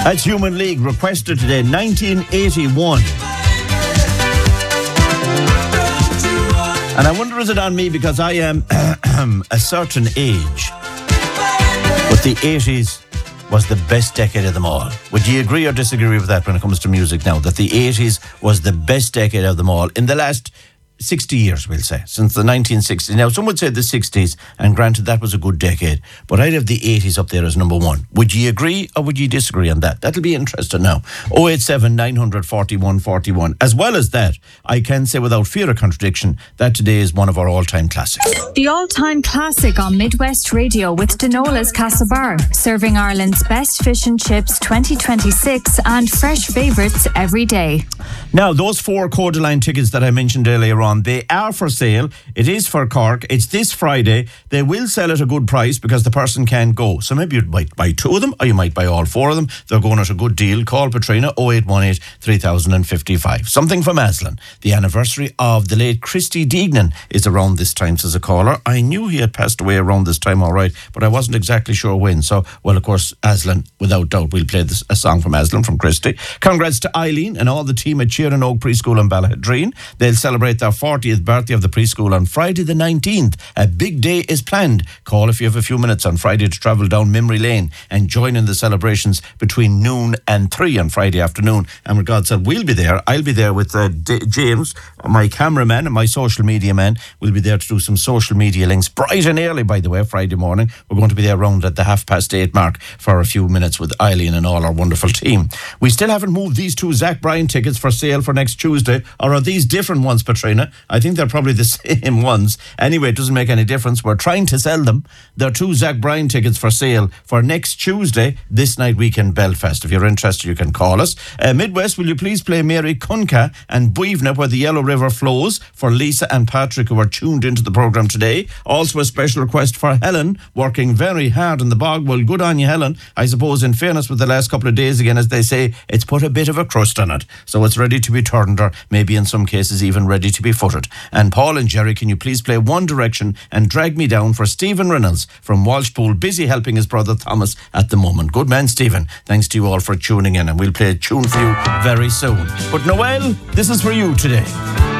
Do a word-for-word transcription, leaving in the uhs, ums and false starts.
That's Human League, requested today, nineteen eighty-one. And I wonder, is it on me because I am a certain age, but the eighties was the best decade of them all. Would you agree or disagree with that when it comes to music now, that the eighties was the best decade of them all in the last sixty years, we'll say, since the nineteen sixties. Now, some would say the sixties, and granted that was a good decade, but I'd have the eighties up there as number one. Would you agree or would you disagree on that? That'll be interesting now. oh eight seven, nine four one, four one. As well as that, I can say without fear of contradiction that today is one of our all-time classics. The all-time classic on Midwest Radio with Denola's Castlebar, serving Ireland's best fish and chips twenty twenty-six and fresh favourites every day. Now, those four Codaline tickets that I mentioned earlier on, they are for sale. It is for Cork. It's this Friday. They will sell at a good price because the person can't go. So maybe you might buy two of them or you might buy all four of them. They're going at a good deal. Call Patrina oh eight one eight, three thousand fifty-five. Something from Aslan. The anniversary of the late Christy Deignan is around this time, says a caller. I knew he had passed away around this time, all right, but I wasn't exactly sure when. So, well, of course, Aslan, without doubt, we'll play this, a song from Aslan, from Christy. Congrats to Eileen and all the team at Cheerin Oak Preschool in Ballahadreen. They'll celebrate their fortieth birthday of the preschool on Friday the nineteenth. A big day is planned. Call if you have a few minutes on Friday to travel down Memory Lane and join in the celebrations between noon and three on Friday afternoon. And with God said, we'll be there. I'll be there with uh, D- James, my cameraman and my social media man. We'll be there to do some social media links. Bright and early, by the way, Friday morning. We're going to be there around at the half past eight mark for a few minutes with Eileen and all our wonderful team. We still haven't moved these two Zach Bryan tickets for sale for next Tuesday. Or are these different ones, Patrina? I think they're probably the same ones. Anyway, it doesn't make any difference. We're trying to sell them. There are two Zach Bryan tickets for sale for next Tuesday, this night weekend, Belfast. If you're interested, you can call us. Uh, Midwest, will you please play Mary Cunca and Buivna, Where the Yellow River Flows, for Lisa and Patrick, who are tuned into the programme today. Also a special request for Helen, working very hard in the bog. Well, good on you, Helen. I suppose, in fairness, with the last couple of days, again, as they say, it's put a bit of a crust on it. So it's ready to be turned, or maybe in some cases even ready to be footed. And Paul and Jerry, can you please play One Direction and Drag Me Down for Stephen Reynolds from Walshpool, busy helping his brother Thomas at the moment. Good man, Stephen. Thanks to you all for tuning in, and we'll play a tune for you very soon. But Noel, this is for you today.